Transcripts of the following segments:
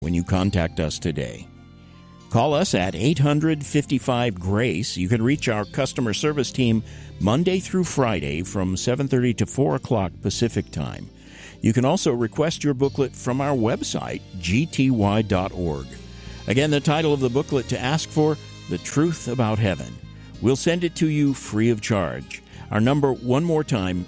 when you contact us today. Call us at 855-GRACE. You can reach our customer service team Monday through Friday from 7:30 to 4 o'clock Pacific Time. You can also request your booklet from our website, gty.org. Again, the title of the booklet to ask for, The Truth About Heaven. We'll send it to you free of charge. Our number, one more time,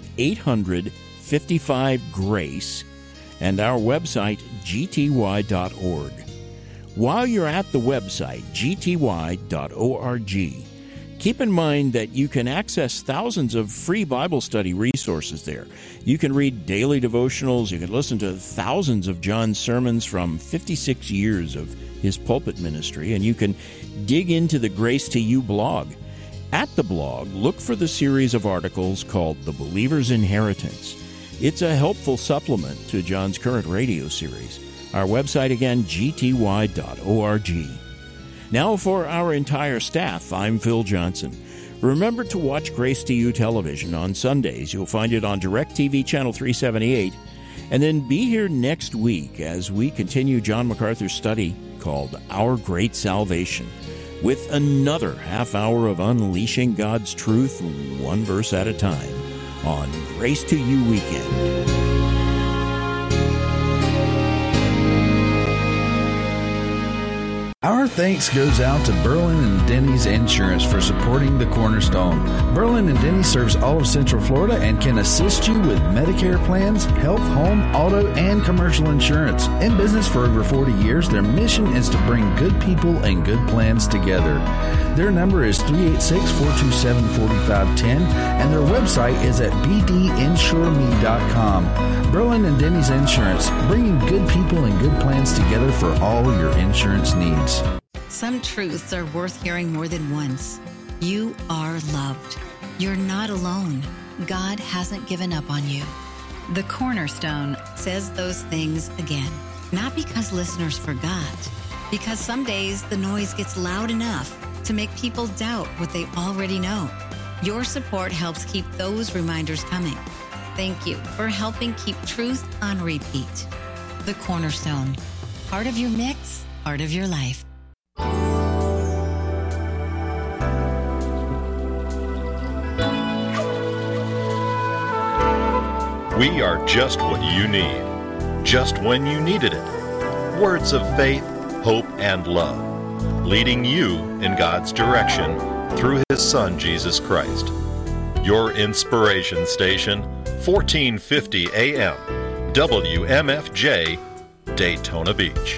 855-GRACE, and our website, gty.org. While you're at the website, gty.org, keep in mind that you can access thousands of free Bible study resources there. You can read daily devotionals, you can listen to thousands of John's sermons from 56 years of his pulpit ministry, and you can dig into the Grace to You blog. At the blog, look for the series of articles called The Believer's Inheritance. It's a helpful supplement to John's current radio series. Our website again, gty.org. Now for our entire staff, I'm Phil Johnson. Remember to watch Grace to You television on Sundays. You'll find it on DirecTV Channel 378. And then be here next week as we continue John MacArthur's study called Our Great Salvation, with another half hour of unleashing God's truth one verse at a time on Grace to You Weekend. Our thanks goes out to Berlin and Denny's Insurance for supporting the Cornerstone. Berlin and Denny serves all of Central Florida and can assist you with Medicare plans, health, home, auto, and commercial insurance. In business for over 40 years, their mission is to bring good people and good plans together. Their number is 386-427-4510, and their website is at bdinsureme.com. Berlin and Denny's Insurance, bringing good people and good plans together for all your insurance needs. Some truths are worth hearing more than once. You are loved. You're not alone. God hasn't given up on you. The Cornerstone says those things again, not because listeners forgot, because some days the noise gets loud enough to make people doubt what they already know. Your support helps keep those reminders coming. Thank you for helping keep truth on repeat. The Cornerstone. Part of your mix, part of your life. We are just what you need, just when you needed it. Words of faith, hope, and love, leading you in God's direction through His Son, Jesus Christ. Your inspiration station, 1450 AM, WMFJ, Daytona Beach.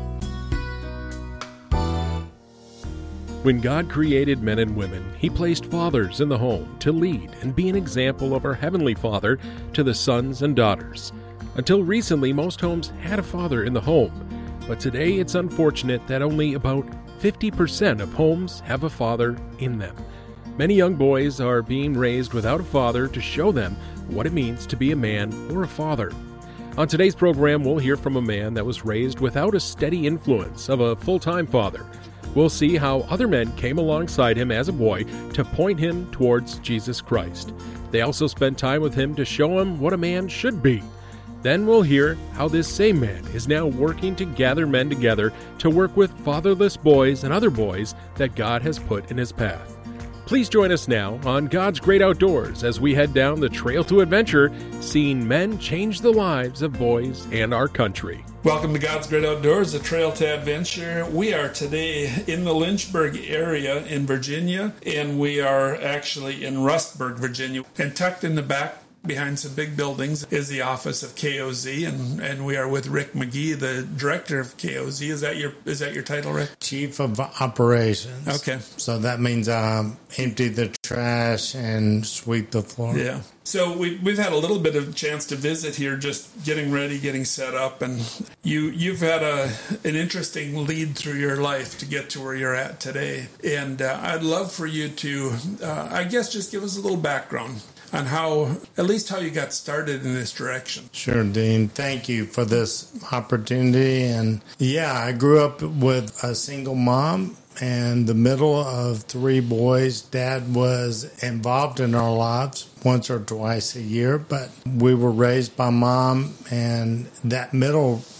When God created men and women, He placed fathers in the home to lead and be an example of our Heavenly Father to the sons and daughters. Until recently, most homes had a father in the home, but today it's unfortunate that only about 50% of homes have a father in them. Many young boys are being raised without a father to show them what it means to be a man or a father. On today's program, we'll hear from a man that was raised without a steady influence of a full-time father. We'll see how other men came alongside him as a boy to point him towards Jesus Christ. They also spent time with him to show him what a man should be. Then we'll hear how this same man is now working to gather men together to work with fatherless boys and other boys that God has put in his path. Please join us now on God's Great Outdoors as we head down the trail to adventure, seeing men change the lives of boys and our country. Welcome to God's Great Outdoors, the Trail to Adventure. We are today in the Lynchburg area in Virginia, and we are actually in Rustburg, Virginia. And tucked in the back behind some big buildings is the office of KOZ, and we are with Rick McGee, the director of KOZ. Is that your title, Rick? Chief of Operations. Okay. So that means empty the trash and sweep the floor. Yeah. So we've had a little bit of a chance to visit here, just getting ready, getting set up, and you've had an interesting lead through your life to get to where you're at today. And I'd love for you to, I guess, just give us a little background on how you got started in this direction. Sure, Dean. Thank you for this opportunity. And yeah, I grew up with a single mom and the middle of three boys. Dad was involved in our lives once or twice a year, but we were raised by mom, and that middle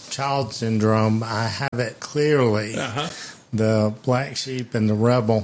child syndrome. I have it clearly. The black sheep and the rebel.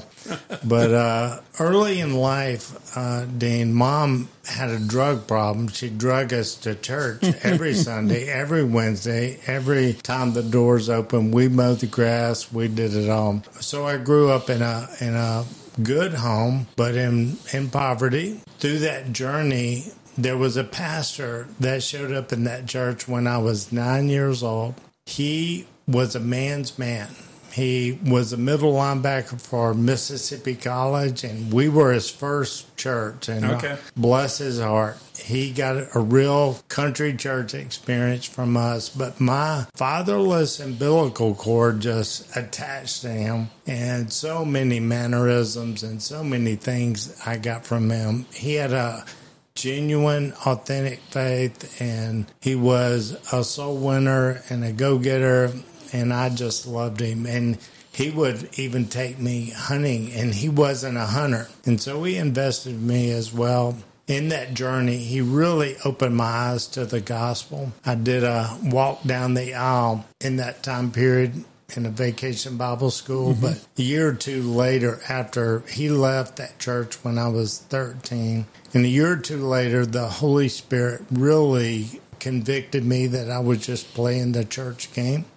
But early in life, Dean, Mom had a drug problem. She drug us to church every Sunday, every Wednesday, every time the doors open. We mowed the grass. We did it all. So I grew up in a good home, but in poverty. Through that journey, there was a pastor that showed up in that church when I was 9 years old. He was a man's man. He was a middle linebacker for Mississippi College, and we were his first church. And bless his heart, he got a real country church experience from us. But my fatherless umbilical cord just attached to him, and so many mannerisms and so many things I got from him. He had a genuine, authentic faith, and he was a soul winner and a go-getter. And I just loved him. And he would even take me hunting, and he wasn't a hunter. And so he invested in me as well. In that journey, he really opened my eyes to the gospel. I did a walk down the aisle in that time period in a vacation Bible school. But a year or two later, after he left that church when I was 13, and a year or two later, the Holy Spirit really convicted me that I was just playing the church game.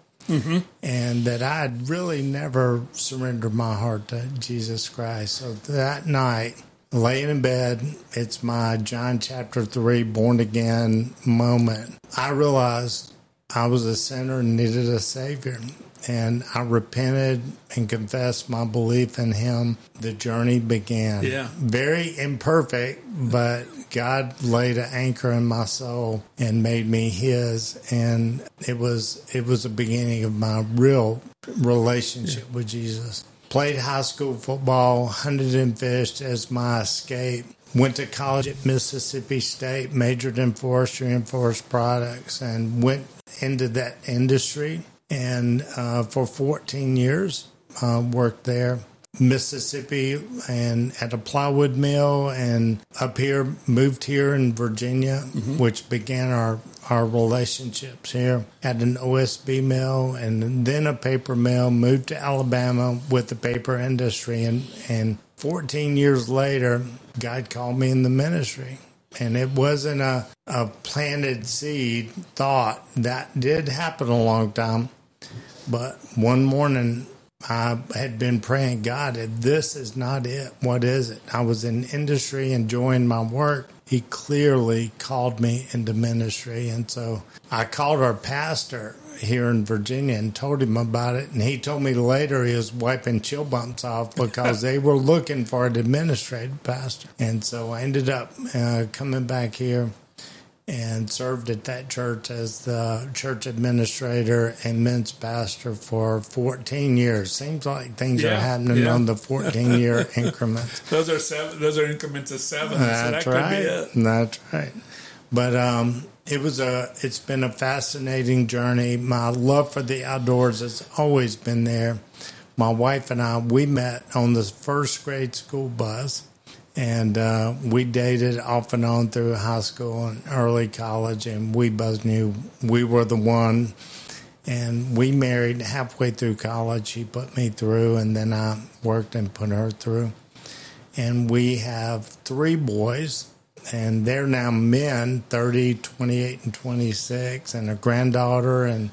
And that I'd really never surrendered my heart to Jesus Christ. So that night, laying in bed, it's my John chapter 3 born again moment. I realized I was a sinner and needed a Savior. And I repented and confessed my belief in him. The journey began. Very imperfect, but God laid an anchor in my soul and made me his. And it was the beginning of my real relationship with Jesus. Played high school football, hunted and fished as my escape. Went to college at Mississippi State, majored in forestry and forest products, and went into that industry. And for 14 years, worked there, Mississippi, and at a plywood mill, and up here, moved here in Virginia, which began our relationships here at an OSB mill, and then a paper mill, moved to Alabama with the paper industry. And 14 years later, God called me in the ministry. And it wasn't a planted seed thought. That did happen a long time. But one morning, I had been praying, God, if this is not it, what is it? I was in industry enjoying my work. He clearly called me into ministry. And so I called our pastor here in Virginia and told him about it. And he told me later he was wiping chill bumps off because they were looking for an administrative pastor. And so I ended up coming back here and served at that church as the church administrator and men's pastor for 14 years. Seems like things are happening on the 14-year increments. Those are increments of 7. That's so that right. Could be it. That's right. But it's been a fascinating journey. My love for the outdoors has always been there. My wife and I, we met on the first grade school bus. And we dated off and on through high school and early college, and we both knew we were the one. And we married halfway through college. She put me through, and then I worked and put her through. And we have 3 boys, and they're now men, 30, 28, and 26, and a granddaughter. And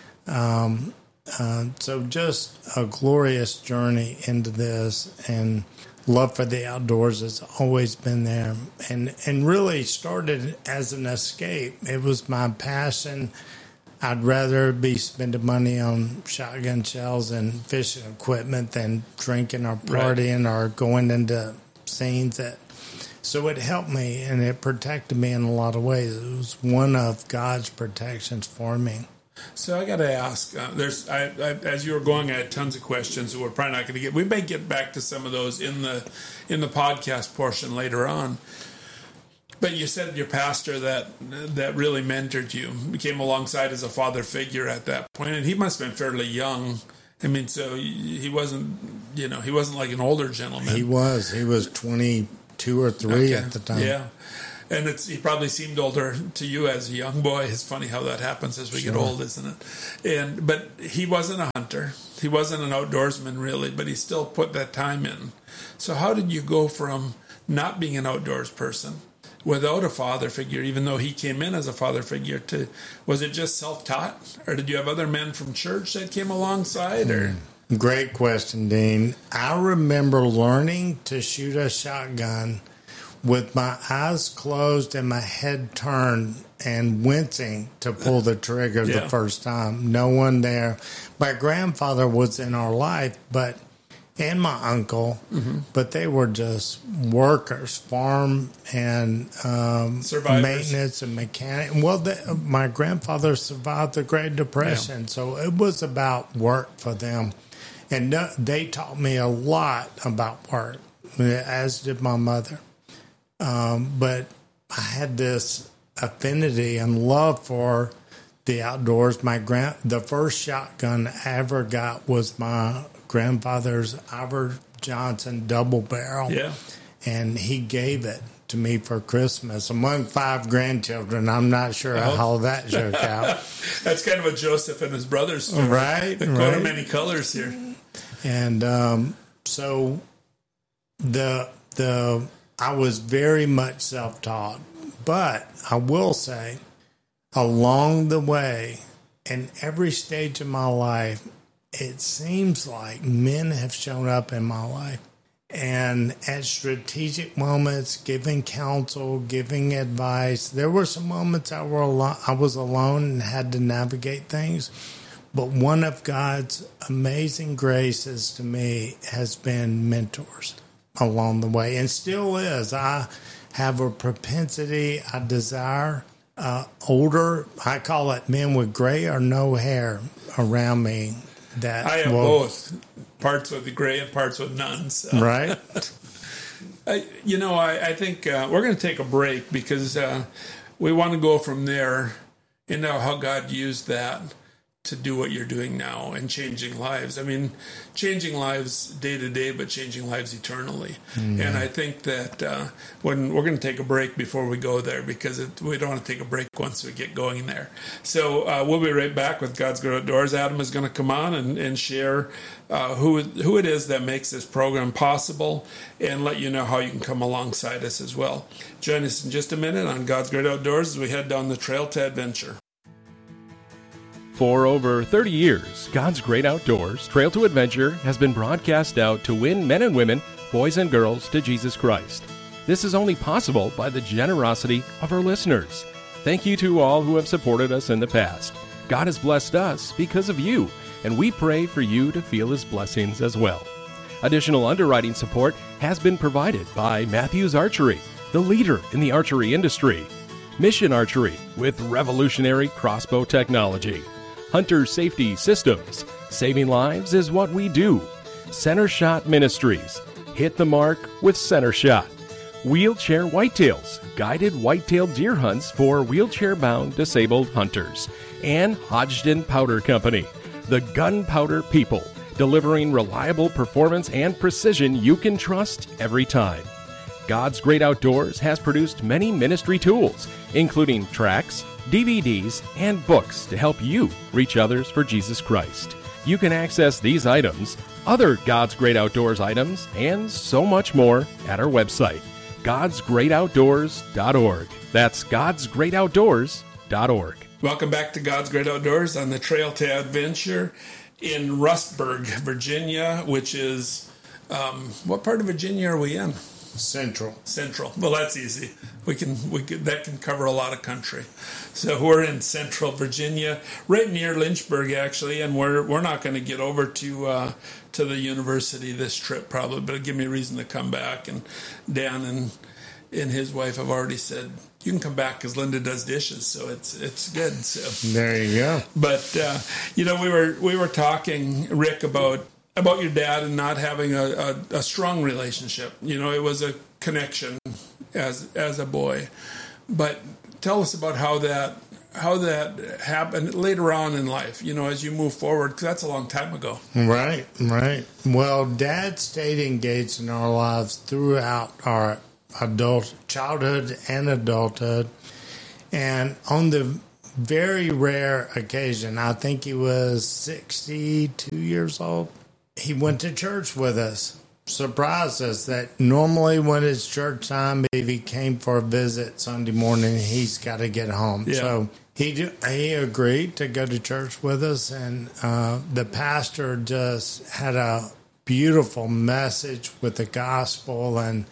so just a glorious journey into this, and love for the outdoors has always been there, and really started as an escape. It was my passion. I'd rather be spending money on shotgun shells and fishing equipment than drinking or partying or going into scenes. So it helped me, and it protected me in a lot of ways. It was one of God's protections for me. So I got to ask. As you were going, I had tons of questions that we're probably not going to get. We may get back to some of those in the podcast portion later on. But you said your pastor that really mentored you, came alongside as a father figure at that point, and he must have been fairly young. I mean, so he wasn't like an older gentleman. He was 22 or 3 at the time. Yeah. And he probably seemed older to you as a young boy. It's funny how that happens as we get old, isn't it? But he wasn't a hunter. He wasn't an outdoorsman, really, but he still put that time in. So how did you go from not being an outdoors person without a father figure, even though he came in as a father figure, to, was it just self-taught? Or did you have other men from church that came alongside? Or Great question, Dean. I remember learning to shoot a shotgun with my eyes closed and my head turned and wincing to pull the trigger the first time. No one there. My grandfather was in our life, and my uncle, but they were just workers, farm and maintenance and mechanic. Well, my grandfather survived the Great Depression, so it was about work for them. And they taught me a lot about work, as did my mother. But I had this affinity and love for the outdoors. The first shotgun I ever got was my grandfather's Ivor Johnson double barrel. Yeah. And he gave it to me for Christmas among 5 grandchildren. I'm not sure how that shook out. That's kind of a Joseph and his brothers story. Right. The coat of many colors here. And so I was very much self-taught, but I will say along the way, in every stage of my life, it seems like men have shown up in my life. And at strategic moments, giving counsel, giving advice. There were some moments I was alone and had to navigate things. But one of God's amazing graces to me has been mentors along the way, and still is. I have a propensity, I desire older, I call it men with gray or no hair around me. That I have both, parts with the gray and parts with none. So. Right. I think we're going to take a break because we want to go from there into how God used that to do what you're doing now and changing lives. I mean, changing lives day to day, but changing lives eternally. Mm-hmm. And I think that when we're going to take a break before we go there, because we don't want to take a break once we get going there. So we'll be right back with God's Great Outdoors. Adam is going to come on and share who it is that makes this program possible and let you know how you can come alongside us as well. Join us in just a minute on God's Great Outdoors as we head down the trail to adventure. For over 30 years, God's Great Outdoors, Trail to Adventure, has been broadcast out to win men and women, boys and girls, to Jesus Christ. This is only possible by the generosity of our listeners. Thank you to all who have supported us in the past. God has blessed us because of you, and we pray for you to feel His blessings as well. Additional underwriting support has been provided by Matthews Archery, the leader in the archery industry, Mission Archery with revolutionary crossbow technology, Hunter Safety Systems, saving lives is what we do. Center Shot Ministries, hit the mark with Center Shot. Wheelchair Whitetails, guided whitetail deer hunts for wheelchair-bound disabled hunters. And Hodgdon Powder Company, the gunpowder people, delivering reliable performance and precision you can trust every time. God's Great Outdoors has produced many ministry tools, including tracts, DVDs, and books to help you reach others for Jesus Christ. You can access these items, other God's Great Outdoors items, and so much more at our website, godsgreatoutdoors.org. That's godsgreatoutdoors.org. Welcome back to God's Great Outdoors on the Trail to Adventure in Rustburg, Virginia, which is, what part of Virginia are we in? Central. Well, that's easy. That can cover a lot of country. So we're in Central Virginia, right near Lynchburg, actually, and we're not going to get over to the university this trip probably, but it'll give me a reason to come back. And Dan and his wife have already said you can come back because Linda does dishes, so it's good. So there you go. But we were talking, Rick, about your dad and not having a strong relationship. It was a connection as a boy. But tell us about how that happened later on in life, as you move forward, because that's a long time ago. Right. Well, Dad stayed engaged in our lives throughout our childhood and adulthood. And on the very rare occasion, I think he was 62 years old, he went to church with us. Surprised us that normally when it's church time, if he came for a visit Sunday morning, he's got to get home. Yeah. So he agreed to go to church with us, and the pastor just had a beautiful message with the gospel, and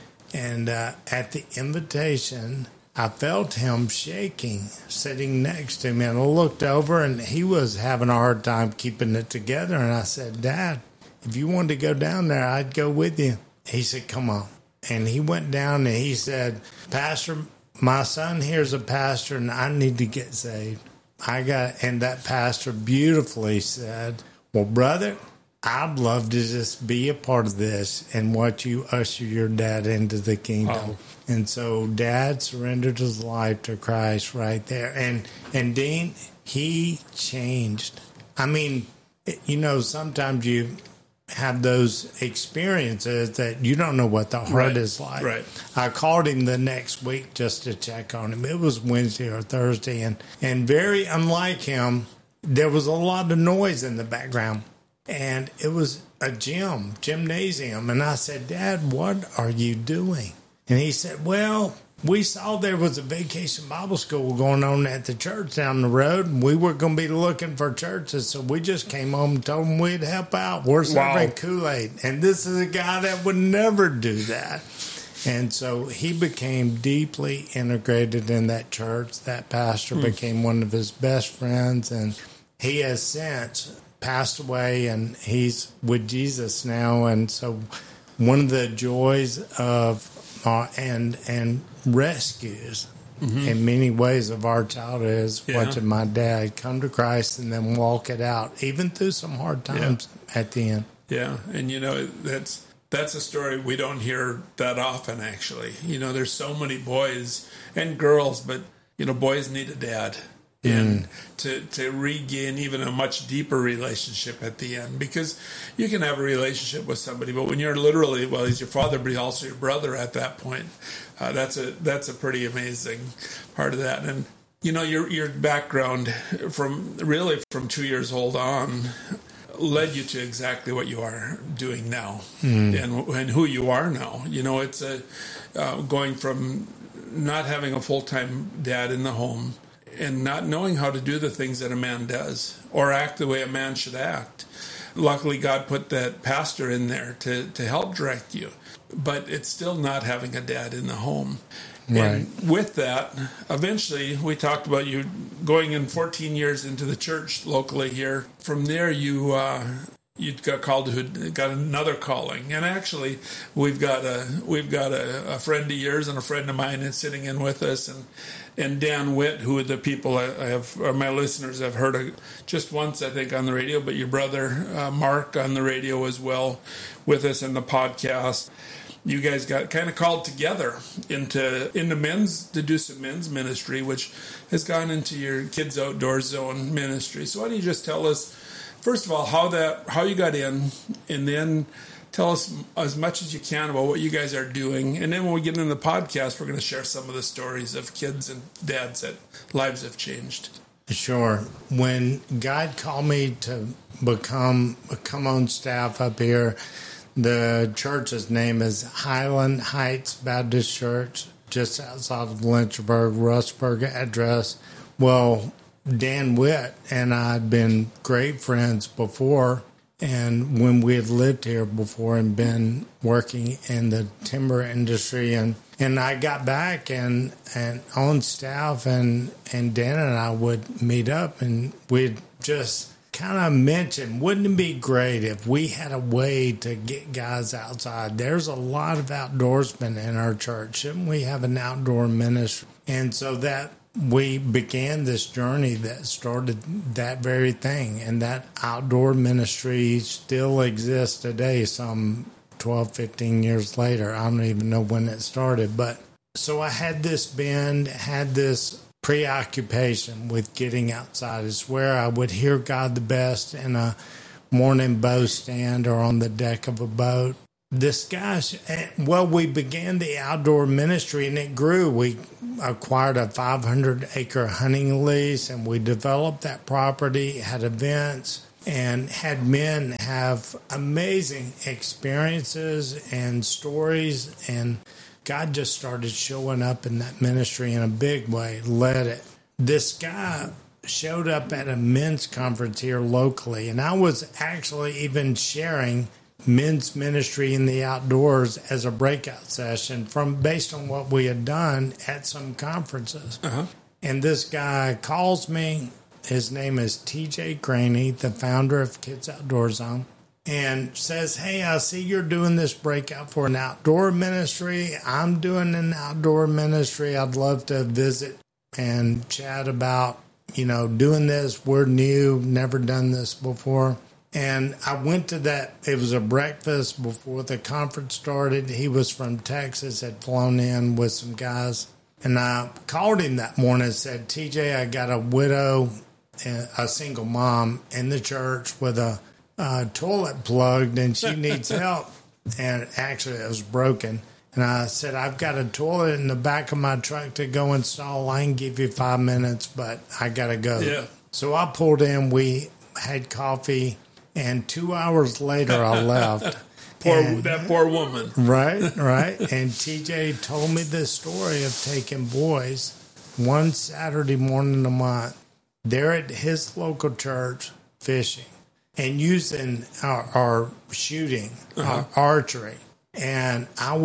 at the invitation, I felt him shaking, sitting next to me, and I looked over, and he was having a hard time keeping it together, and I said, "Dad, if you wanted to go down there, I'd go with you." He said, "Come on." And he went down and he said, "Pastor, my son here's a pastor and I need to get saved." And that pastor beautifully said, "Well, brother, I'd love to just be a part of this and watch you usher your dad into the kingdom." Oh. And so Dad surrendered his life to Christ right there. And Dean, he changed. I mean, sometimes you have those experiences that you don't know what the heart is like. Right. I called him the next week just to check on him. It was Wednesday or Thursday, and very unlike him, there was a lot of noise in the background, and it was a gymnasium. And I said, "Dad, what are you doing?" And he said, "Well, we saw there was a vacation Bible school going on at the church down the road, and we were going to be looking for churches, so we just came home and told them we'd help out. We're serving Kool-Aid." And this is a guy that would never do that. And so he became deeply integrated in that church. That pastor became one of his best friends, and he has since passed away, and he's with Jesus now. And so one of the joys of and rescues in many ways of our childhood is watching my dad come to Christ and then walk it out, even through some hard times at the end. Yeah, and that's a story we don't hear that often, actually. There's so many boys and girls, but boys need a dad. And to regain even a much deeper relationship at the end, because you can have a relationship with somebody, but when you're literally, well, he's your father, but he's also your brother at that point, that's a pretty amazing part of that. And your background from 2 years old on led you to exactly what you are doing now and who you are now. It's going from not having a full-time dad in the home and not knowing how to do the things that a man does or act the way a man should act. Luckily, God put that pastor in there to help direct you, but it's still not having a dad in the home. Right. And with that, eventually, we talked about you going in 14 years into the church locally here. From there, you got called got another calling, and actually, we've got a friend of yours and a friend of mine is sitting in with us, and Dan Witt, who the people my listeners have heard of just once, I think, on the radio, but your brother Mark on the radio as well with us in the podcast. You guys got kind of called together into men's to do some men's ministry, which has gone into your Kids Outdoor Zone ministry. So why don't you just tell us, first of all, how you got in, and then tell us as much as you can about what you guys are doing. And then when we get into the podcast, we're going to share some of the stories of kids and dads that lives have changed. Sure. When God called me to come on staff up here, the church's name is Highland Heights Baptist Church, just outside of Lynchburg, Rustburg address. Well, Dan Witt and I had been great friends before, and when we had lived here before and been working in the timber industry, and I got back and on staff, and Dan and I would meet up, and we'd just kind of mentioned, wouldn't it be great if we had a way to get guys outside? There's a lot of outdoorsmen in our church. Shouldn't we have an outdoor ministry? And so that we began this journey that started that very thing, and that outdoor ministry still exists today, some 12, 15 years later. I don't even know when it started. But so I had this bend, had this preoccupation with getting outside. It's where I would hear God the best in a morning bow stand or on the deck of a boat. this guy, we began the outdoor ministry and it grew. We acquired a 500-acre hunting lease and we developed that property, had events, and had men have amazing experiences and stories. And God just started showing up in that ministry in a big way, led it. This guy showed up at a men's conference here locally, and I was actually even sharing men's ministry in the outdoors as a breakout session based on what we had done at some conferences. Uh-huh. And this guy calls me. His name is TJ Graney, the founder of Kids Outdoor Zone, and says, hey, I see you're doing this breakout for an outdoor ministry. I'm doing an outdoor ministry. I'd love to visit and chat about, doing this. We're new, never done this before. And I went to that. It was a breakfast before the conference started. He was from Texas, had flown in with some guys. And I called him that morning and said, TJ, I got a widow, a single mom in the church with a toilet plugged, and she needs help. And actually, it was broken. And I said, I've got a toilet in the back of my truck to go install. I can give you 5 minutes, but I got to go. Yeah. So I pulled in. We had coffee. And 2 hours later, I left. That poor woman. Right. And TJ told me the story of taking boys one Saturday morning a month there at his local church fishing and using our shooting, our archery. And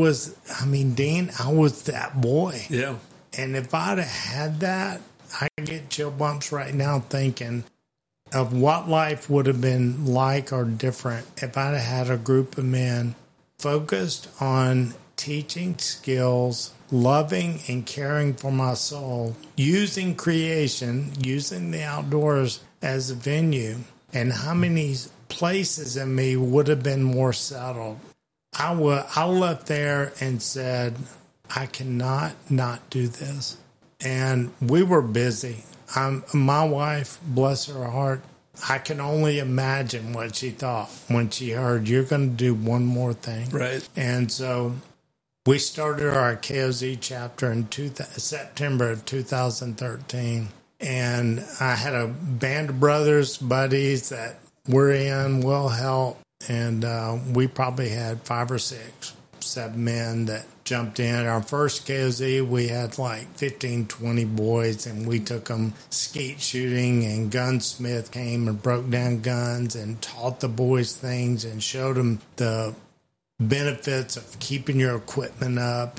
Dean, I was that boy. Yeah. And if I'd have had that, I get chill bumps right now thinking of what life would have been like or different if I'd have had a group of men focused on teaching skills, loving and caring for my soul, using creation, using the outdoors as a venue, and how many places in me would have been more settled. I left there and said, I cannot not do this. And we were busy. My wife, bless her heart, I can only imagine what she thought when she heard, you're going to do one more thing. Right. And so we started our KOZ chapter in September of 2013. And I had a band of brothers, buddies that were in, will help. And we probably had 5 or 6, 7 men that jumped in. Our first KOZ, we had like 15, 20 boys, and we took them skeet shooting, and Gunsmith came and broke down guns and taught the boys things and showed them the benefits of keeping your equipment up.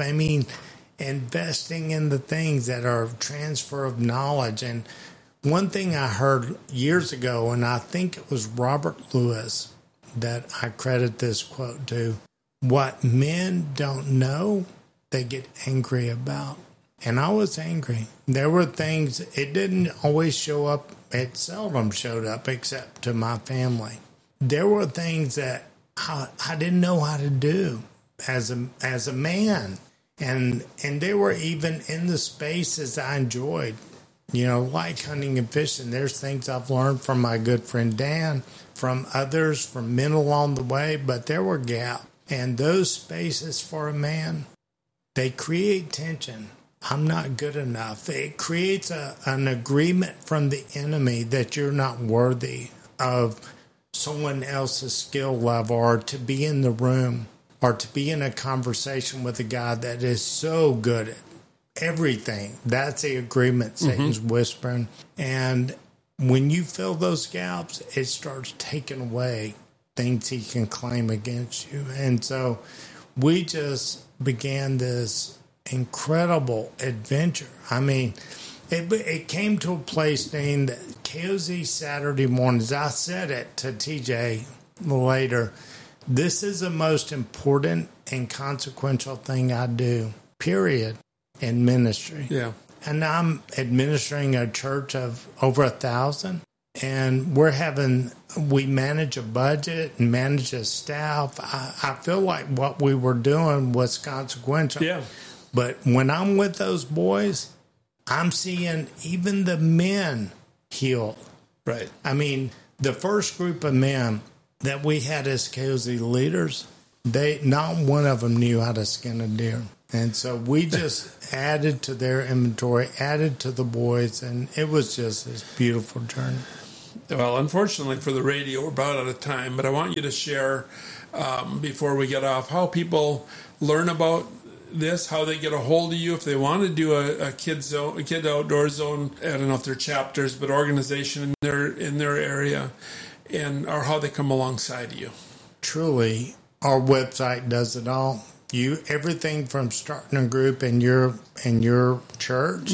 Investing in the things that are transfer of knowledge. And one thing I heard years ago, and I think it was Robert Lewis that I credit this quote to, what men don't know, they get angry about. And I was angry. There were things, it didn't always show up. It seldom showed up except to my family. There were things that I didn't know how to do as a man. And they were even in the spaces I enjoyed, like hunting and fishing. There's things I've learned from my good friend Dan, from others, from men along the way, but there were gaps. And those spaces for a man, they create tension. I'm not good enough. It creates an agreement from the enemy that you're not worthy of someone else's skill level, or to be in the room, or to be in a conversation with a guy that is so good at everything. That's the agreement Satan's whispering. And when you fill those gaps, it starts taking away things he can claim against you. And so we just began this incredible adventure. It came to a place, Dean, that KOZ Saturday mornings, I said it to TJ later, this is the most important and consequential thing I do, period, in ministry. Yeah. And I'm administering a church of over 1,000. And we manage a budget and manage a staff. I feel like what we were doing was consequential. Yeah. But when I'm with those boys, I'm seeing even the men heal. Right. The first group of men that we had as KOZ leaders, not one of them knew how to skin a deer. And so we just added to their inventory, added to the boys, and it was just this beautiful journey. Well, unfortunately for the radio, we're about out of time, but I want you to share, before we get off, how people learn about this, how they get a hold of you if they want to do a kid outdoor zone. I don't know if they're chapters, but organization in their area, or how they come alongside you. Truly, our website does it all. Everything from starting a group in your church,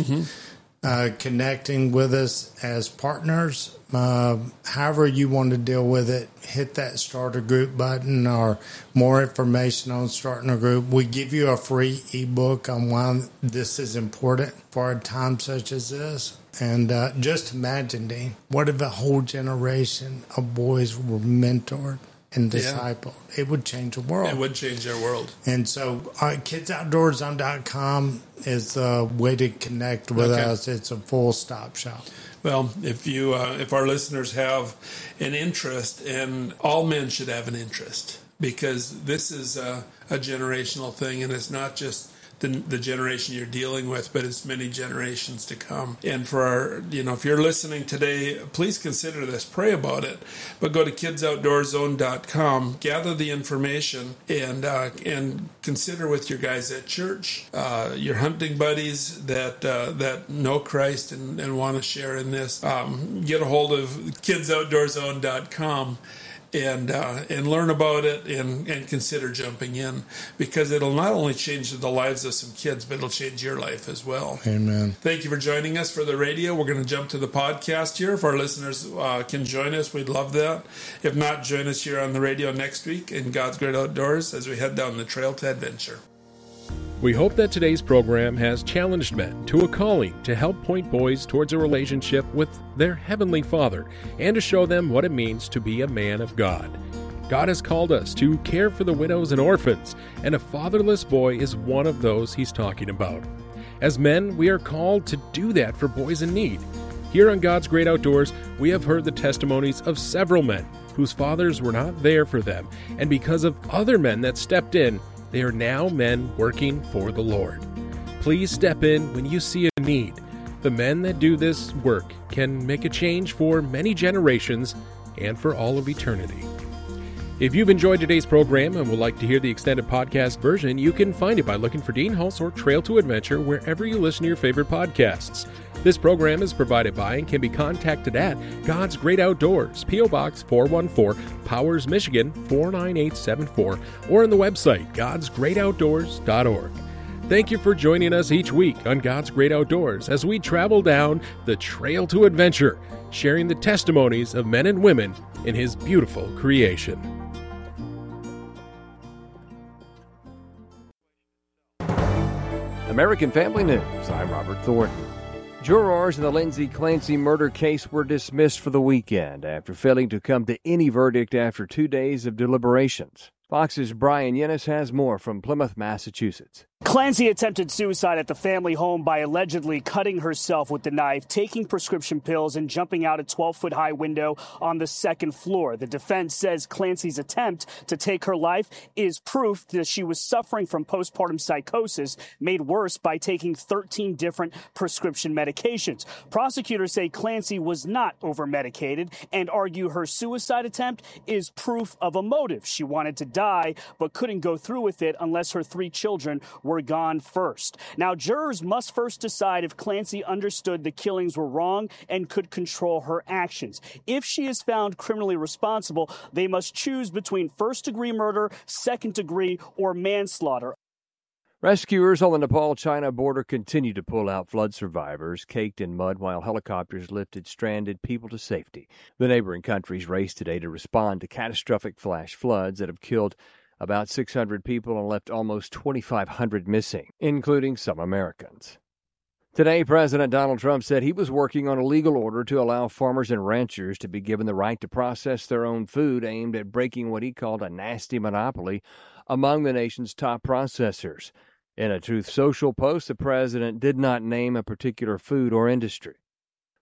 connecting with us as partners, however you want to deal with it, hit that start a group button or more information on starting a group. We give you a free ebook on why this is important for a time such as this. And just imagine, Dean, what if a whole generation of boys were mentored and discipled? It would change the world. It would change our world. And so kidsoutdoorzone.com is the way to connect with us. It's a full stop shop. Well, if our listeners have an interest, and all men should have an interest, because this is a generational thing, and it's not just the generation you're dealing with, but it's many generations to come. And for if you're listening today, please consider this, pray about it, but go to kidsoutdoorzone.com, gather the information, and consider with your guys at church, your hunting buddies that know Christ and want to share in this. Get a hold of kidsoutdoorzone.com. And learn about it and consider jumping in, because it'll not only change the lives of some kids, but it'll change your life as well. Amen. Thank you for joining us for the radio. We're going to jump to the podcast here. If our listeners can join us, we'd love that. If not, join us here on the radio next week in God's Great Outdoors as we head down the trail to adventure. We hope that today's program has challenged men to a calling to help point boys towards a relationship with their Heavenly Father and to show them what it means to be a man of God. God has called us to care for the widows and orphans, and a fatherless boy is one of those He's talking about. As men, we are called to do that for boys in need. Here on God's Great Outdoors, we have heard the testimonies of several men whose fathers were not there for them, and because of other men that stepped in, they are now men working for the Lord. Please step in when you see a need. The men that do this work can make a change for many generations and for all of eternity. If you've enjoyed today's program and would like to hear the extended podcast version, you can find it by looking for Dean Hulse or Trail to Adventure wherever you listen to your favorite podcasts. This program is provided by and can be contacted at God's Great Outdoors, P.O. Box 414, Powers, Michigan 49874, or on the website godsgreatoutdoors.org. Thank you for joining us each week on God's Great Outdoors as we travel down the trail to adventure, sharing the testimonies of men and women in His beautiful creation. American Family News, I'm Robert Thornton. Jurors in the Lindsay Clancy murder case were dismissed for the weekend after failing to come to any verdict after 2 days of deliberations. Fox's Brian Yennis has more from Plymouth, Massachusetts. Clancy attempted suicide at the family home by allegedly cutting herself with the knife, taking prescription pills, and jumping out a 12-foot-high window on the second floor. The defense says Clancy's attempt to take her life is proof that she was suffering from postpartum psychosis, made worse by taking 13 different prescription medications. Prosecutors say Clancy was not over-medicated and argue her suicide attempt is proof of a motive. She wanted to die but couldn't go through with it unless her 3 children were gone first. Now, jurors must first decide if Clancy understood the killings were wrong and could control her actions. If she is found criminally responsible, they must choose between first-degree murder, second-degree, or manslaughter. Rescuers on the Nepal-China border continue to pull out flood survivors caked in mud while helicopters lifted stranded people to safety. The neighboring countries raced today to respond to catastrophic flash floods that have killed about 600 people and left almost 2,500 missing, including some Americans. Today, President Donald Trump said he was working on a legal order to allow farmers and ranchers to be given the right to process their own food, aimed at breaking what he called a nasty monopoly among the nation's top processors. In a Truth Social post, the president did not name a particular food or industry.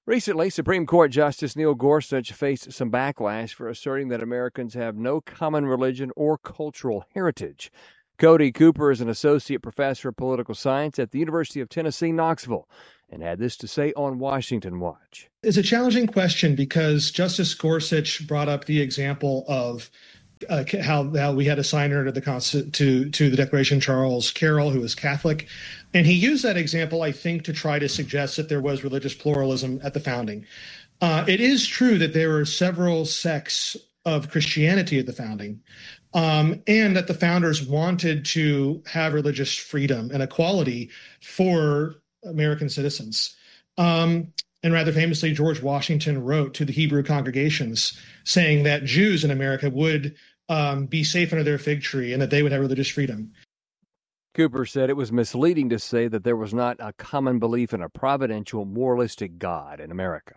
Recently, Supreme Court Justice Neil Gorsuch faced some backlash for asserting that Americans have no common religion or cultural heritage. Cody Cooper is an associate professor of political science at the University of Tennessee, Knoxville, and had this to say on Washington Watch. It's a challenging question because Justice Gorsuch brought up the example of how we had a signer to the Declaration, Charles Carroll, who was Catholic. And he used that example, I think, to try to suggest that there was religious pluralism at the founding. It is true that there were several sects of Christianity at the founding, and that the founders wanted to have religious freedom and equality for American citizens. And rather famously, George Washington wrote to the Hebrew congregations saying that Jews in America would be safe under their fig tree and that they would have religious freedom. Cooper said it was misleading to say that there was not a common belief in a providential, moralistic God in America.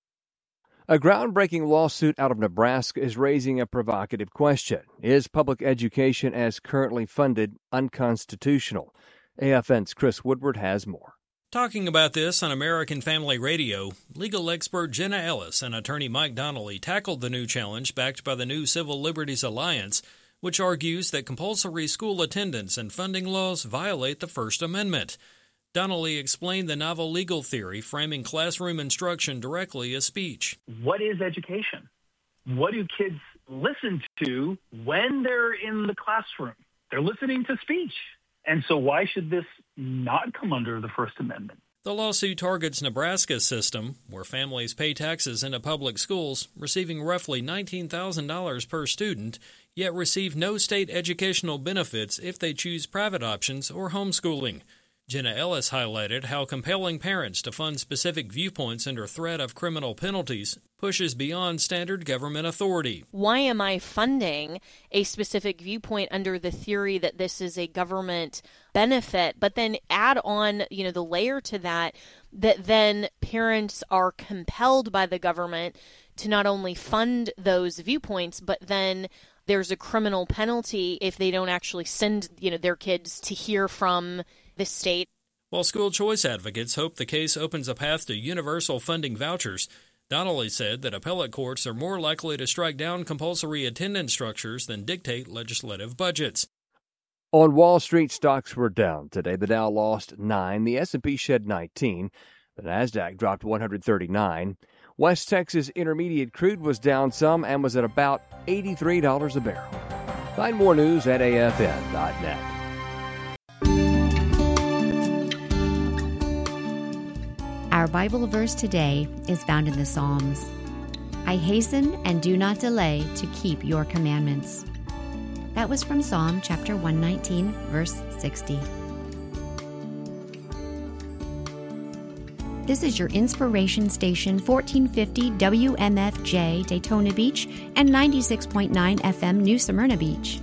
A groundbreaking lawsuit out of Nebraska is raising a provocative question. Is public education as currently funded unconstitutional? AFN's Chris Woodward has more. Talking about this on American Family Radio, legal expert Jenna Ellis and attorney Mike Donnelly tackled the new challenge backed by the new Civil Liberties Alliance, which argues that compulsory school attendance and funding laws violate the First Amendment. Donnelly explained the novel legal theory framing classroom instruction directly as speech. What is education? What do kids listen to when they're in the classroom? They're listening to speech. And so why should this not come under the First Amendment? The lawsuit targets Nebraska's system, where families pay taxes into public schools, receiving roughly $19,000 per student, yet receive no state educational benefits if they choose private options or homeschooling. Jenna Ellis highlighted how compelling parents to fund specific viewpoints under threat of criminal penalties pushes beyond standard government authority. Why am I funding a specific viewpoint under the theory that this is a government benefit, but then add on, the layer to that then parents are compelled by the government to not only fund those viewpoints, but then there's a criminal penalty if they don't actually send, their kids to hear from the state. While school choice advocates hope the case opens a path to universal funding vouchers, Donnelly said that appellate courts are more likely to strike down compulsory attendance structures than dictate legislative budgets. On Wall Street, stocks were down today. The Dow lost 9, the S&P shed 19, the Nasdaq dropped 139. West Texas Intermediate crude was down some and was at about $83 a barrel. Find more news at afn.net. Our Bible verse today is found in the Psalms. I hasten and do not delay to keep your commandments. That was from Psalm chapter 119, verse 60. This is your inspiration station, 1450 WMFJ Daytona Beach and 96.9 FM New Smyrna Beach.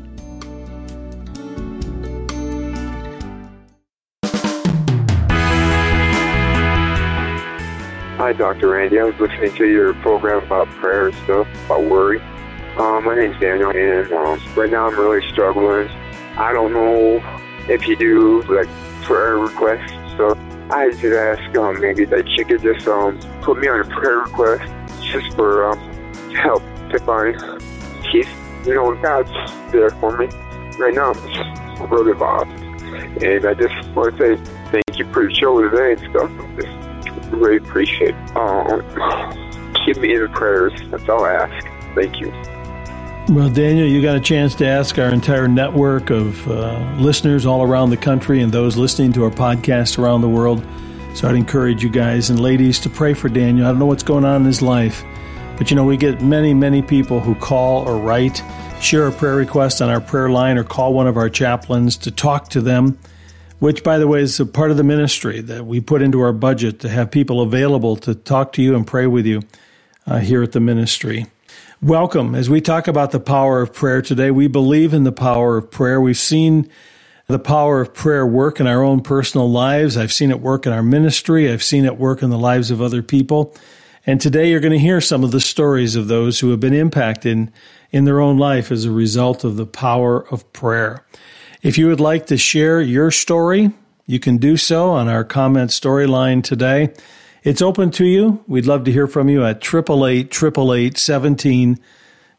Hi, Dr. Randy. I was listening to your program about prayer and stuff, about worry. My name's Daniel, and right now I'm really struggling. I don't know if you do, prayer requests and stuff. I just ask maybe that you could just put me on a prayer request just for help to find peace. God's there for me. Right now I'm just really lost. And I just want to say thank you for the show today and stuff. Really appreciate it. Keep me in the prayers. That's all I ask. Thank you. Well, Daniel, you got a chance to ask our entire network of listeners all around the country and those listening to our podcast around the world. So I'd encourage you guys and ladies to pray for Daniel. I don't know what's going on in his life, but we get many, many people who call or write, share a prayer request on our prayer line, or call one of our chaplains to talk to them, which, by the way, is a part of the ministry that we put into our budget to have people available to talk to you and pray with you here at the ministry. Welcome. As we talk about the power of prayer today, we believe in the power of prayer. We've seen the power of prayer work in our own personal lives. I've seen it work in our ministry. I've seen it work in the lives of other people. And today you're going to hear some of the stories of those who have been impacted in their own life as a result of the power of prayer. If you would like to share your story, you can do so on our comment story line today. It's open to you. We'd love to hear from you at 888-888-1717.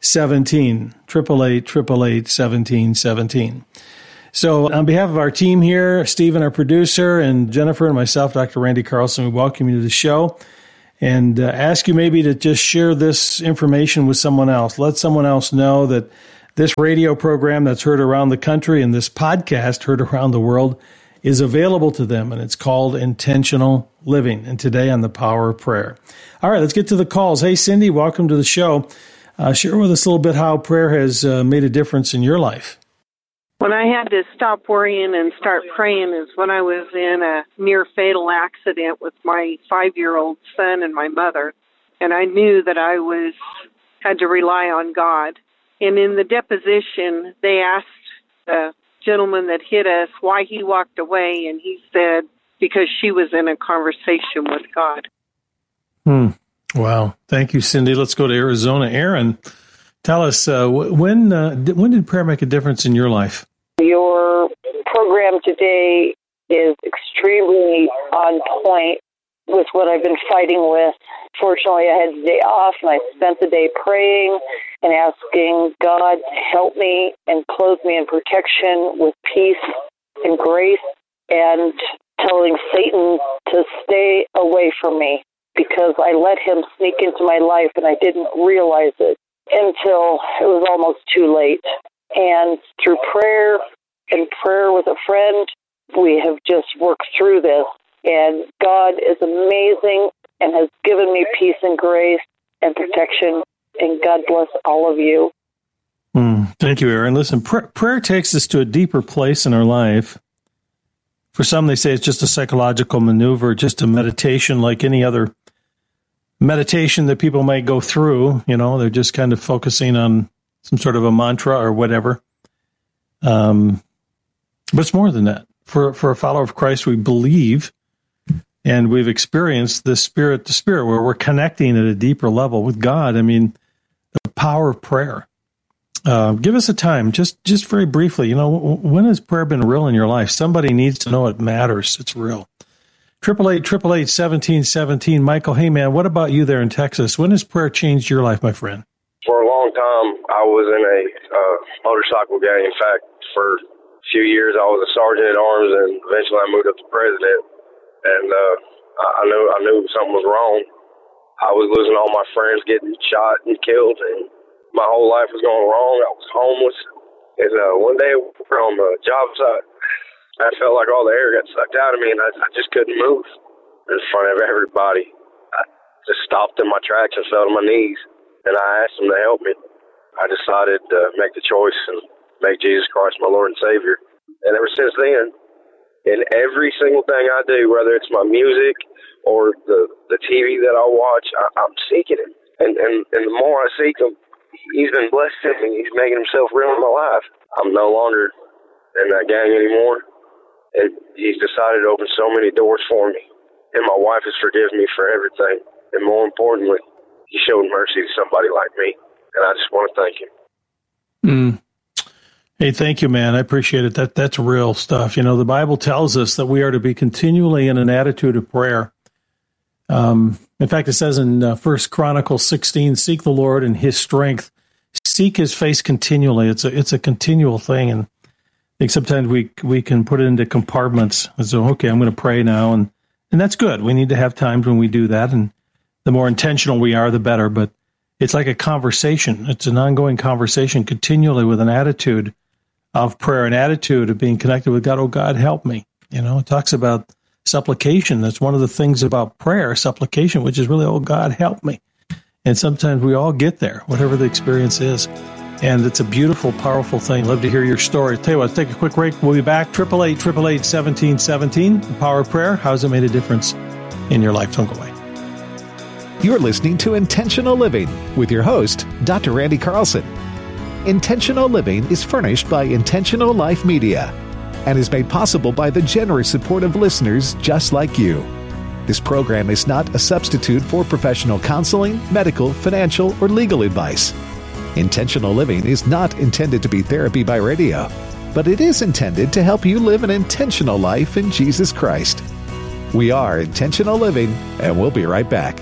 888-888-1717. So on behalf of our team here, Stephen, our producer, and Jennifer and myself, Dr. Randy Carlson, we welcome you to the show and ask you maybe to just share this information with someone else. Let someone else know that this radio program that's heard around the country and this podcast heard around the world is available to them, and it's called Intentional Living, and today on the Power of Prayer. All right, let's get to the calls. Hey, Cindy, welcome to the show. Share with us a little bit how prayer has made a difference in your life. When I had to stop worrying and start praying is when I was in a near-fatal accident with my 5-year-old son and my mother, and I knew that I had to rely on God. And in the deposition, they asked the gentleman that hit us why he walked away, and he said, because she was in a conversation with God. Wow. Thank you, Cindy. Let's go to Arizona. Aaron, tell us, when did prayer make a difference in your life? Your program today is extremely on point with what I've been fighting with. Fortunately, I had the day off, and I spent the day praying and asking God to help me and clothe me in protection with peace and grace, and telling Satan to stay away from me because I let him sneak into my life, and I didn't realize it until it was almost too late. And through prayer and prayer with a friend, we have just worked through this. And God is amazing and has given me peace and grace and protection. And God bless all of you. Thank you, Aaron. Listen, prayer takes us to a deeper place in our life. For some, they say it's just a psychological maneuver, just a meditation like any other meditation that people might go through. You know, they're just kind of focusing on some sort of a mantra or whatever. But it's more than that. For a follower of Christ, we believe and we've experienced this spirit to spirit where we're connecting at a deeper level with God. I mean, the power of prayer. Give us a time, just very briefly. You know, when has prayer been real in your life? Somebody needs to know it matters. It's real. 888-888-1717. Michael, hey man, what about you there in Texas? When has prayer changed your life, my friend? For a long time, I was in a motorcycle gang. In fact, for a few years, I was a sergeant at arms, and eventually I moved up to president. And I knew something was wrong. I was losing all my friends, getting shot and killed, and my whole life was going wrong. I was homeless. And one day we were on the job site. I felt like all the air got sucked out of me, and I just couldn't move in front of everybody. I just stopped in my tracks and fell to my knees, and I asked them to help me. I decided to make the choice and make Jesus Christ my Lord and Savior. And ever since then, in every single thing I do, whether it's my music or the TV that I watch, I'm seeking Him. And the more I seek Him, He's been blessing me. He's making Himself real in my life. I'm no longer in that gang anymore. And He's decided to open so many doors for me. And my wife has forgiven me for everything. And more importantly, He showed mercy to somebody like me. And I just want to thank Him. Hey, thank you, man. I appreciate it. That's real stuff. You know, the Bible tells us that we are to be continually in an attitude of prayer. In fact, it says in 1 Chronicles 16, seek the Lord and His strength. Seek His face continually. It's a continual thing. And I think sometimes we can put it into compartments. And so, okay, I'm going to pray now. And that's good. We need to have times when we do that. And the more intentional we are, the better. But it's like a conversation. It's an ongoing conversation continually with an attitude of prayer, an attitude of being connected with God. Oh, God, help me. You know, it talks about supplication. That's one of the things about prayer, supplication, which is really, oh, God, help me. And sometimes we all get there, whatever the experience is. And it's a beautiful, powerful thing. Love to hear your story. Tell you what, let's take a quick break. We'll be back. 888-888-1717. The power of prayer. How has it made a difference in your life? Don't go away. You're listening to Intentional Living with your host, Dr. Randy Carlson. Intentional Living is furnished by Intentional Life Media and is made possible by the generous support of listeners just like you. This program is not a substitute for professional counseling, medical, financial, or legal advice. Intentional Living is not intended to be therapy by radio, but it is intended to help you live an intentional life in Jesus Christ. We are Intentional Living, and we'll be right back.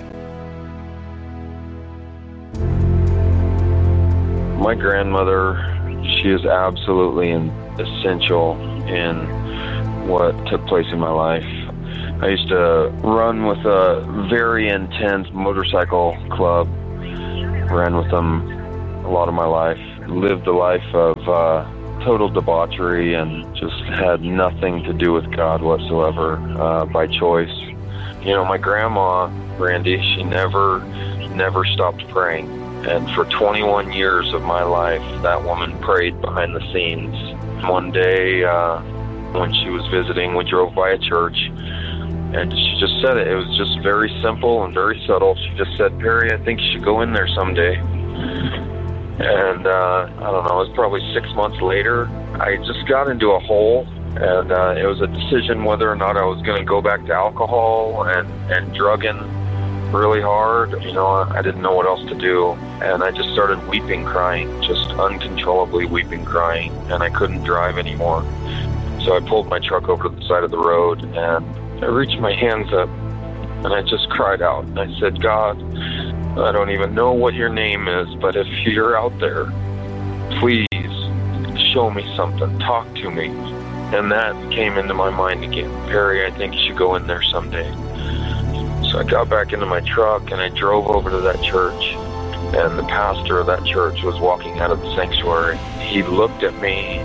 My grandmother, she is absolutely essential in what took place in my life. I used to run with a very intense motorcycle club, ran with them a lot of my life, lived a life of total debauchery and just had nothing to do with God whatsoever by choice. You know, my grandma, Randy, she never stopped praying. And for 21 years of my life, that woman prayed behind the scenes. One day, when she was visiting, we drove by a church, and she just said it. It was just very simple and very subtle. She just said, "Perry, I think you should go in there someday." And I don't know, it was probably 6 months later, I just got into a hole, and it was a decision whether or not I was going to go back to alcohol and drugging really hard. You know, I didn't know what else to do, and I just started weeping, crying, just uncontrollably weeping, crying, and I couldn't drive anymore. So I pulled my truck over to the side of the road, and I reached my hands up, and I just cried out, and I said, "God, I don't even know what your name is, but if you're out there, please show me something, talk to me." And that came into my mind again. "Perry, I think you should go in there someday." So I got back into my truck and I drove over to that church, and the pastor of that church was walking out of the sanctuary. He looked at me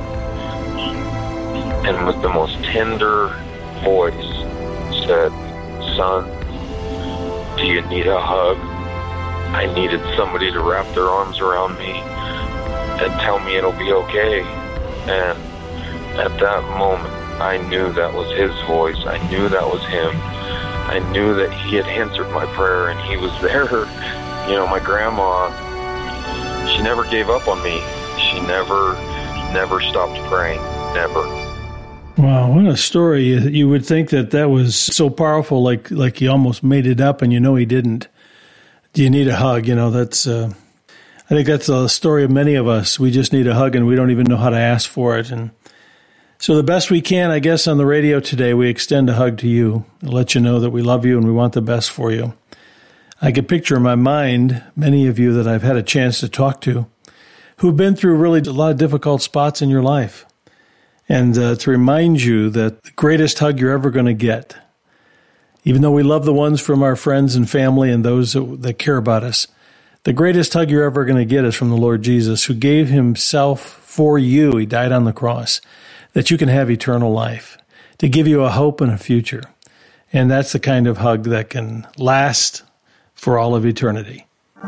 and with the most tender voice said, "Son, do you need a hug?" I needed somebody to wrap their arms around me and tell me it'll be okay. And at that moment, I knew that was his voice. I knew that was him. I knew that he had answered my prayer and he was there. You know, my grandma, she never gave up on me. She never stopped praying. Never. Wow, what a story. You would think that was so powerful, like he almost made it up, and you know he didn't. Do you need a hug? You know, that's, I think that's the story of many of us. We just need a hug and we don't even know how to ask for it. And so the best we can, I guess, on the radio today, we extend a hug to you, let you know that we love you and we want the best for you. I can picture in my mind many of you that I've had a chance to talk to who've been through really a lot of difficult spots in your life. And to remind you that the greatest hug you're ever going to get, even though we love the ones from our friends and family and those that care about us, the greatest hug you're ever going to get is from the Lord Jesus, who gave himself for you. He died on the cross, that you can have eternal life, to give you a hope and a future. And that's the kind of hug that can last for all of eternity.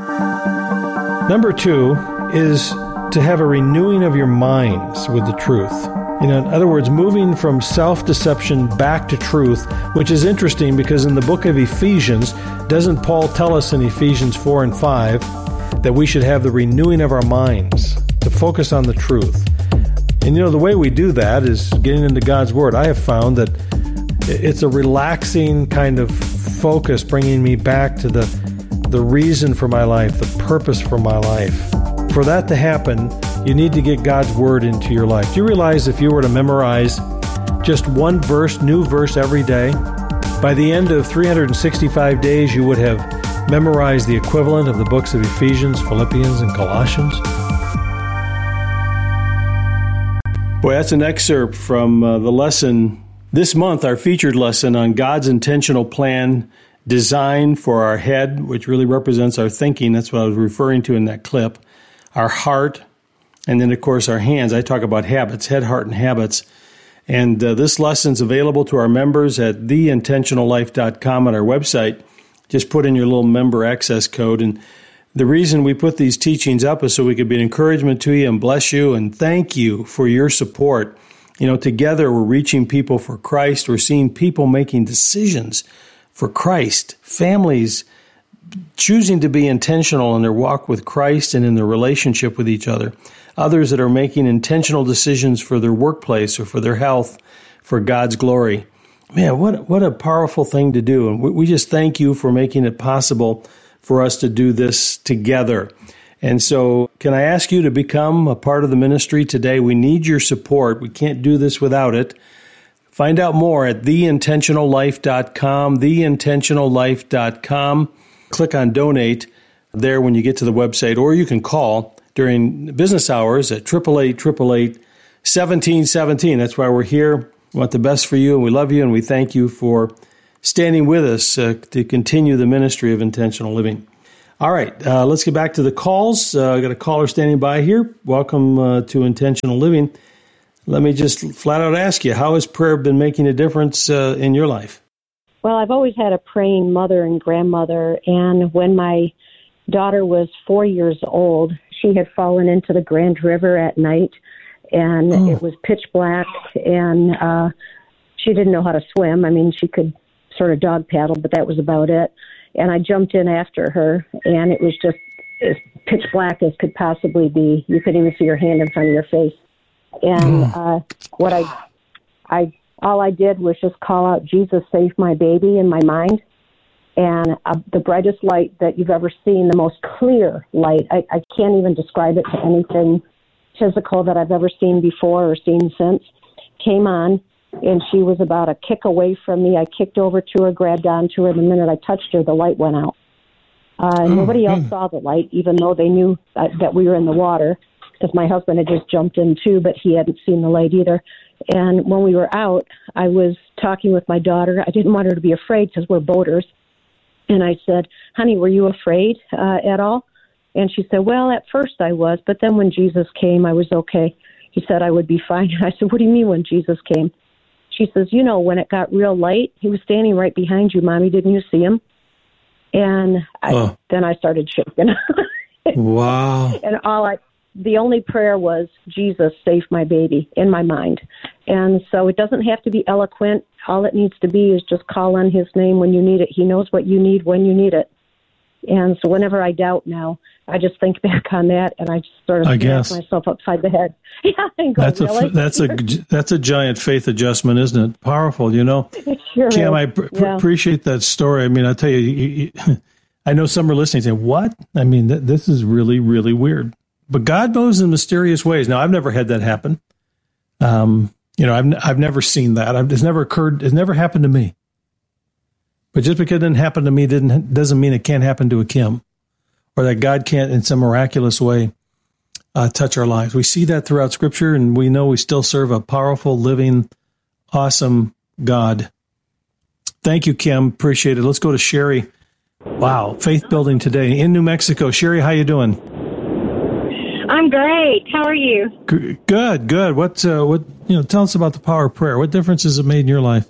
Number 2 is to have a renewing of your minds with the truth. You know, in other words, moving from self-deception back to truth, which is interesting because in the book of Ephesians, doesn't Paul tell us in Ephesians 4 and 5 that we should have the renewing of our minds to focus on the truth? And you know, the way we do that is getting into God's Word. I have found that it's a relaxing kind of focus, bringing me back to the reason for my life, the purpose for my life. For that to happen, you need to get God's Word into your life. Do you realize if you were to memorize just one verse, new verse every day, by the end of 365 days, you would have memorized the equivalent of the books of Ephesians, Philippians, and Colossians? Boy, that's an excerpt from the lesson this month, our featured lesson on God's intentional plan designed for our head, which really represents our thinking. That's what I was referring to in that clip. Our heart, and then, of course, our hands. I talk about habits, head, heart, and habits. And this lesson's available to our members at theintentionallife.com on our website. Just put in your little member access code. And the reason we put these teachings up is so we could be an encouragement to you and bless you and thank you for your support. You know, together we're reaching people for Christ. We're seeing people making decisions for Christ, families choosing to be intentional in their walk with Christ and in their relationship with each other. Others that are making intentional decisions for their workplace or for their health, for God's glory. Man, what a powerful thing to do. And we just thank you for making it possible for us to do this together. And so can I ask you to become a part of the ministry today? We need your support. We can't do this without it. Find out more at theintentionallife.com, theintentionallife.com. Click on donate there when you get to the website, or you can call during business hours at 888-888-1717. That's why we're here. We want the best for you, and we love you, and we thank you for standing with us to continue the ministry of intentional living. All right, let's get back to the calls. I got a caller standing by here. Welcome to Intentional Living. Let me just flat out ask you, how has prayer been making a difference in your life? Well, I've always had a praying mother and grandmother, and when my daughter was 4 years old, she had fallen into the Grand River at night, and it was pitch black, and she didn't know how to swim. I mean, she could sort of dog paddle, but that was about it. And I jumped in after her, and it was just as pitch black as could possibly be. You couldn't even see your hand in front of your face. And all I did was just call out, "Jesus, save my baby," in my mind. And the brightest light that you've ever seen, the most clear light, I can't even describe it to anything physical that I've ever seen before or seen since, came on, and she was about a kick away from me. I kicked over to her, grabbed onto her. The minute I touched her, the light went out. Nobody else saw the light, even though they knew that we were in the water, because my husband had just jumped in too, but he hadn't seen the light either. And when we were out, I was talking with my daughter. I didn't want her to be afraid because we're boaters. And I said, "Honey, were you afraid at all?" And she said, "Well, at first I was, but then when Jesus came, I was okay." He said I would be fine. And I said, "What do you mean when Jesus came?" She says, "You know, when it got real light, he was standing right behind you, Mommy. Didn't you see him?" And then I started shaking. Wow. And the only prayer was, "Jesus, save my baby," in my mind. And so it doesn't have to be eloquent. All it needs to be is just call on his name when you need it. He knows what you need when you need it. And so whenever I doubt now, I just think back on that, and I just sort of smack myself upside the head. Yeah, and go, really? That's a giant faith adjustment, isn't it? Powerful, you know. It sure Kim, is. I appreciate that story. I mean, I'll tell you, I know some are listening saying, "What?" I mean, this is really, really weird. But God moves in mysterious ways. Now, I've never had that happen. You know, I've never seen that. It's never occurred. It's never happened to me. But just because it didn't happen to me doesn't mean it can't happen to a Kim, or that God can't, in some miraculous way, touch our lives. We see that throughout Scripture, and we know we still serve a powerful, living, awesome God. Thank you, Kim. Appreciate it. Let's go to Sherry. Wow, faith building today in New Mexico. Sherry, how you doing? I'm great. How are you? Good. What tell us about the power of prayer. What difference has it made in your life?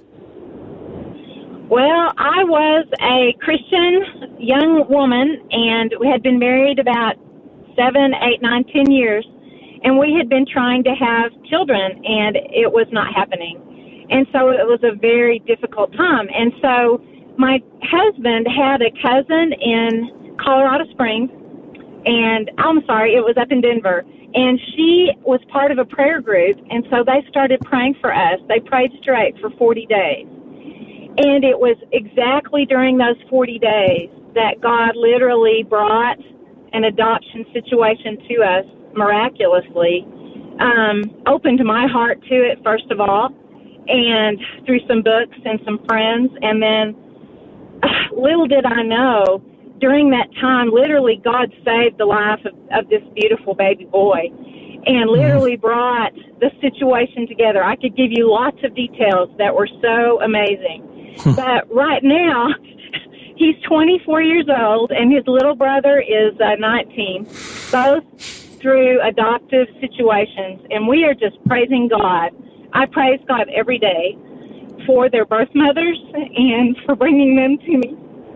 Well, I was a Christian young woman, and we had been married about 7, 8, 9, 10 years, and we had been trying to have children, and it was not happening. And so it was a very difficult time. And so my husband had a cousin in Colorado Springs, and it was up in Denver, and she was part of a prayer group, and so they started praying for us. They prayed straight for 40 days. And it was exactly during those 40 days that God literally brought an adoption situation to us miraculously, opened my heart to it, first of all, and through some books and some friends. And then little did I know, during that time, literally God saved the life of this beautiful baby boy and literally brought the situation together. I could give you lots of details that were so amazing. But right now, he's 24 years old, and his little brother is 19, both through adoptive situations. And we are just praising God. I praise God every day for their birth mothers and for bringing them to me.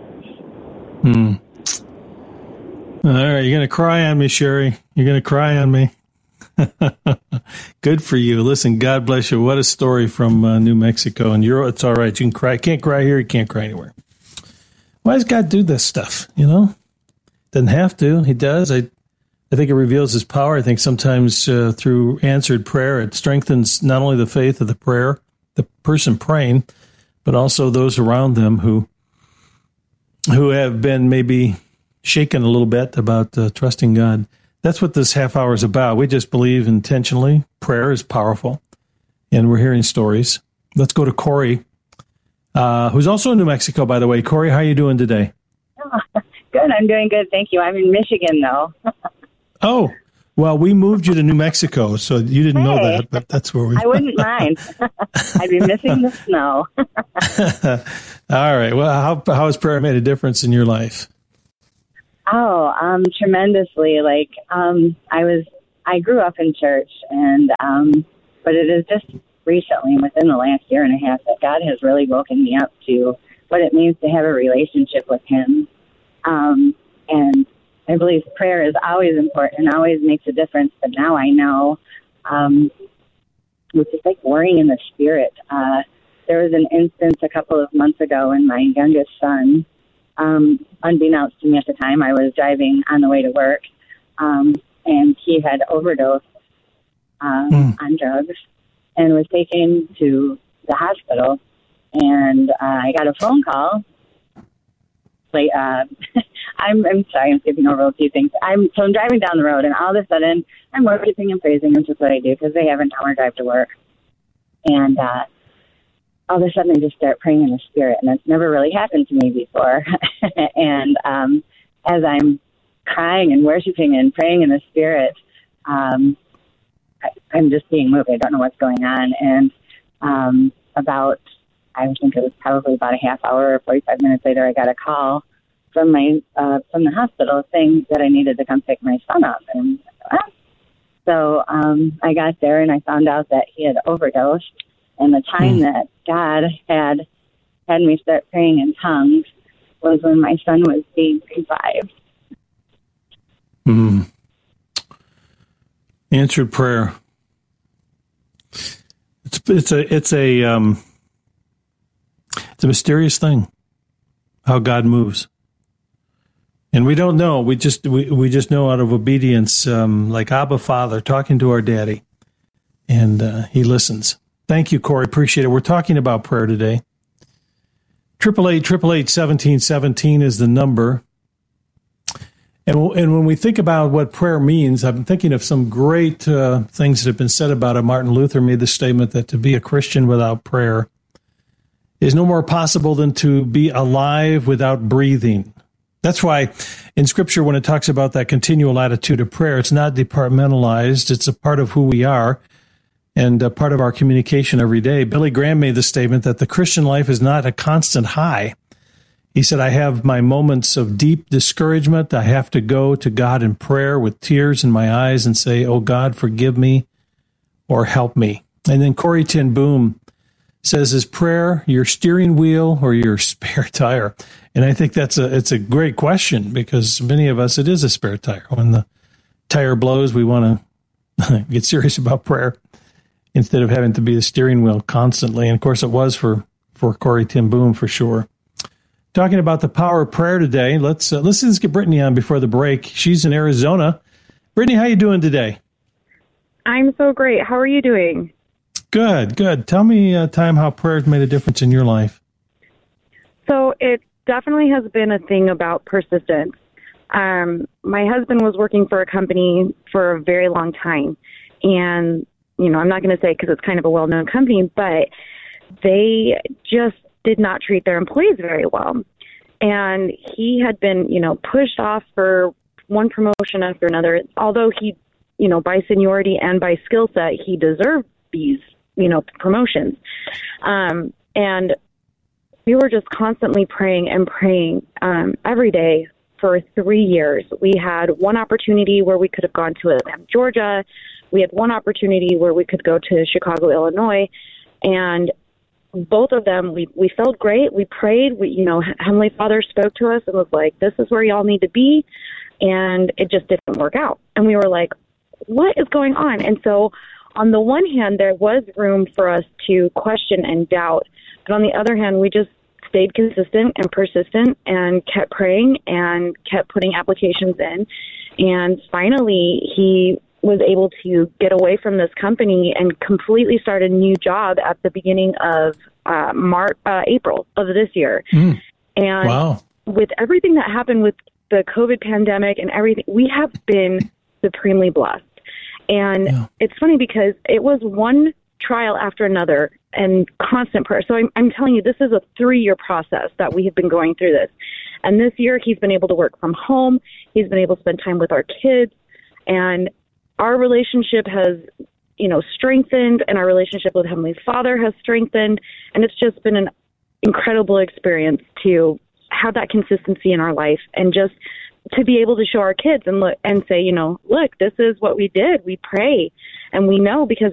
All right, you're going to cry on me, Sherry. You're going to cry on me. Good for you. Listen, God bless you. What a story from New Mexico. And it's all right. You can cry. Can't cry here. You can't cry anywhere. Why does God do this stuff? You know, doesn't have to. He does. I think it reveals his power. I think sometimes through answered prayer, it strengthens not only the faith of the person praying, but also those around them who have been maybe shaken a little bit about trusting God. That's what this half hour is about. We just believe intentionally prayer is powerful, and we're hearing stories Let's go to Corey, who's also in New Mexico, by the way. Corey, how are you doing today? Good. I'm doing good. Thank you. I'm in Michigan, though. Oh, well, we moved you to New Mexico, so you didn't know that, but that's where we... I wouldn't mind. I'd be missing the snow. All right. Well, how has prayer made a difference in your life? Oh, tremendously. Like, I grew up in church, and but it is just recently, within the last year and a half, that God has really woken me up to what it means to have a relationship with Him. And I believe prayer is always important and always makes a difference. But now I know, which is like warring in the spirit. There was an instance a couple of months ago when my youngest son, unbeknownst to me at the time, I was driving on the way to work, and he had overdosed on drugs and was taken to the hospital. And I got a phone call. Like, I'm sorry, I'm skipping over a few things. I'm driving down the road, and all of a sudden, I'm worshiping and praising, which is what I do, because they have an hour drive to work. And all of a sudden, I just start praying in the Spirit, and that's never really happened to me before. And as I'm crying and worshiping and praying in the Spirit, I'm just being moved. I don't know what's going on. And I think it was probably about a half hour or 45 minutes later, I got a call from from the hospital saying that I needed to come pick my son up. And so I got there and I found out that he had overdosed. And the time that God had me start praying in tongues was when my son was being revived. Answered prayer. It's a mysterious thing, how God moves. And we don't know. We just know out of obedience, like Abba Father talking to our daddy, and he listens. Thank you, Corey. Appreciate it. We're talking about prayer today. 888-888-1717 is the number. And when we think about what prayer means, I've been thinking of some great things that have been said about it. Martin Luther made the statement that to be a Christian without prayer is no more possible than to be alive without breathing. That's why in Scripture, when it talks about that continual attitude of prayer, it's not departmentalized. It's a part of who we are and a part of our communication every day. Billy Graham made the statement that the Christian life is not a constant high. He said, I have my moments of deep discouragement. I have to go to God in prayer with tears in my eyes and say, oh, God, forgive me or help me. And then Corrie ten Boom says, is prayer your steering wheel or your spare tire? And I think it's a great question, because many of us, it is a spare tire. When the tire blows, we want to get serious about prayer instead of having to be the steering wheel constantly. And of course, it was for Corrie ten Boom for sure. Talking about the power of prayer today, let's get Brittany on before the break. She's in Arizona. Brittany, how you doing today? I'm so great. How are you doing? Good. Tell me a time how prayer has made a difference in your life. So it definitely has been a thing about persistence. My husband was working for a company for a very long time. And, I'm not going to say because it's kind of a well-known company, but they just did not treat their employees very well. And he had been, pushed off for one promotion after another. Although he, by seniority and by skill set, he deserved these, promotions. And we were just constantly praying every day for 3 years. We had one opportunity where we could have gone to Atlanta, Georgia. We had one opportunity where we could go to Chicago, Illinois. And both of them, we felt great. We prayed. Heavenly Father spoke to us and was like, this is where y'all need to be. And it just didn't work out. And we were like, what is going on? And so on the one hand, there was room for us to question and doubt. But on the other hand, we just stayed consistent and persistent and kept praying and kept putting applications in. And finally, he was able to get away from this company and completely start a new job at the beginning of April of this year. And wow. With everything that happened with the COVID pandemic and everything, we have been supremely blessed. And It's funny because it was one trial after another and constant prayer. So I'm telling you, this is a 3-year process that we have been going through this. And this year, he's been able to work from home. He's been able to spend time with our kids. And our relationship has, strengthened, and our relationship with Heavenly Father has strengthened. And it's just been an incredible experience to have that consistency in our life, and just to be able to show our kids and look and say, look, this is what we did. We pray, and we know because